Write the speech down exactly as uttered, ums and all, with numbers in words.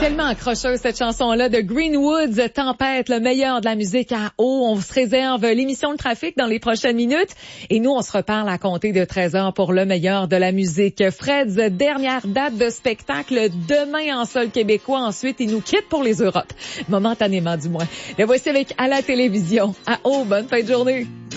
Tellement accrocheuse cette chanson-là de Greenwoods, Tempête, le meilleur de la musique à eau. On se réserve l'émission de trafic dans les prochaines minutes et nous, on se reparle à compter de treize heures pour le meilleur de la musique. Fred's dernière date de spectacle demain en sol québécois. Ensuite, il nous quitte pour les Europes. Momentanément, du moins. Le voici avec À la télévision. À eau, bonne fin de journée.